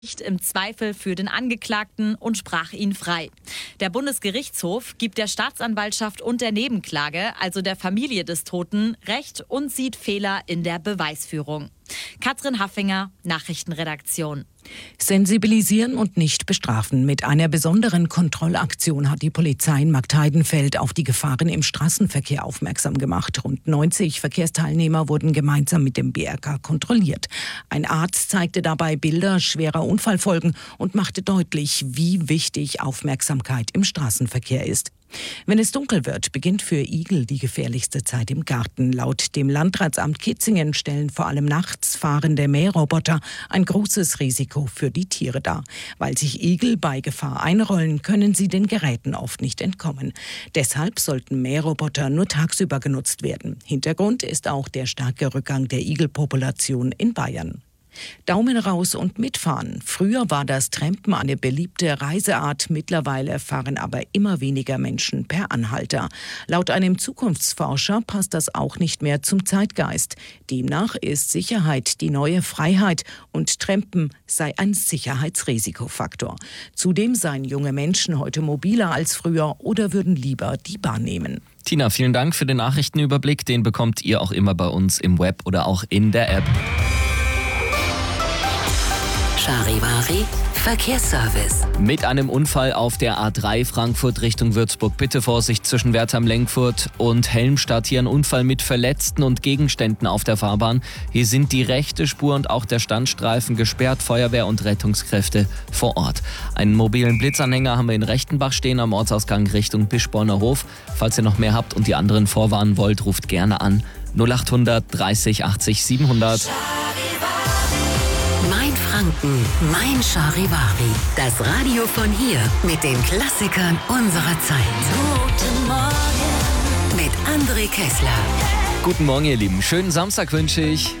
im Zweifel für den Angeklagten und sprach ihn frei. Der Bundesgerichtshof gibt der Staatsanwaltschaft und der Nebenklage, also der Familie des Toten, Recht und sieht Fehler in der Beweisführung. Katrin Haffinger, Nachrichtenredaktion. Sensibilisieren und nicht bestrafen. Mit einer besonderen Kontrollaktion hat die Polizei in Marktheidenfeld auf die Gefahren im Straßenverkehr aufmerksam gemacht. Rund 90 Verkehrsteilnehmer wurden gemeinsam mit dem BRK kontrolliert. Ein Arzt zeigte dabei Bilder schwerer Unfallfolgen und machte deutlich, wie wichtig Aufmerksamkeit im Straßenverkehr ist. Wenn es dunkel wird, beginnt für Igel die gefährlichste Zeit im Garten. Laut dem Landratsamt Kitzingen stellen vor allem nachts fahrende Mähroboter ein großes Risiko für die Tiere dar. Weil sich Igel bei Gefahr einrollen, können sie den Geräten oft nicht entkommen. Deshalb sollten Mähroboter nur tagsüber genutzt werden. Hintergrund ist auch der starke Rückgang der Igelpopulation in Bayern. Daumen raus und mitfahren. Früher war das Trampen eine beliebte Reiseart, mittlerweile fahren aber immer weniger Menschen per Anhalter. Laut einem Zukunftsforscher passt das auch nicht mehr zum Zeitgeist. Demnach ist Sicherheit die neue Freiheit und Trampen sei ein Sicherheitsrisikofaktor. Zudem seien junge Menschen heute mobiler als früher oder würden lieber die Bahn nehmen. Tina, vielen Dank für den Nachrichtenüberblick. Den bekommt ihr auch immer bei uns im Web oder auch in der App. Charivari Verkehrsservice. Mit einem Unfall auf der A3 Frankfurt Richtung Würzburg. Bitte Vorsicht zwischen Wertheim-Lenkfurt und Helmstadt. Hier ein Unfall mit Verletzten und Gegenständen auf der Fahrbahn. Hier sind die rechte Spur und auch der Standstreifen gesperrt. Feuerwehr und Rettungskräfte vor Ort. Einen mobilen Blitzanhänger haben wir in Rechtenbach stehen am Ortsausgang Richtung Bischborner Hof. Falls ihr noch mehr habt und die anderen vorwarnen wollt, ruft gerne an 0800 30 80 700. Mein Franken, mein Charivari. Das Radio von hier mit den Klassikern unserer Zeit. Guten Morgen mit André Kessler. Guten Morgen, ihr Lieben. Schönen Samstag wünsche ich.